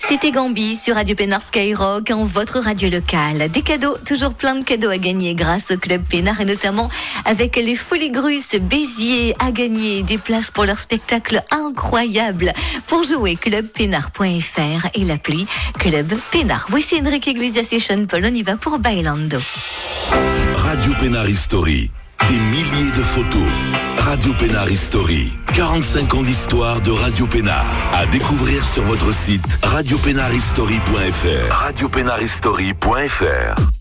C'était Gambi sur Radio Pénard Skyrock, en votre radio locale. Des cadeaux, toujours plein de cadeaux à gagner grâce au Club Pénard et notamment avec les Folies Grusses Béziers à gagner des places pour leur spectacle incroyable. Pour jouer, clubpénard.fr et l'appli Club Pénard. Voici Enrique Iglesias et Sean Paul, on y va pour Bailando. Radio Pénard History. Des milliers de photos. Radio Pénard History. 45 ans d'histoire de Radio Pénard. À découvrir sur votre site radiopénardhistory.fr. radiopénardhistory.fr.